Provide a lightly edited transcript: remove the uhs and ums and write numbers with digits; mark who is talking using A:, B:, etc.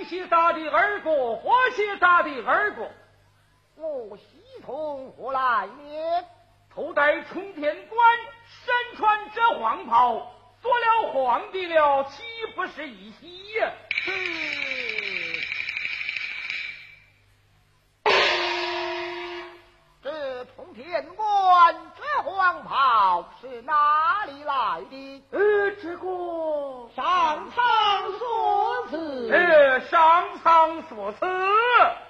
A: 东西打的二个，河西打的二个。
B: 我西从何来呢？
A: 头戴冲天冠，身穿这黄袍，做了皇帝了，岂不是一喜呀？
B: 这冲天冠，这黄袍是哪里来的？
A: 这个
B: 上苍所赐。
A: 上苍所赐。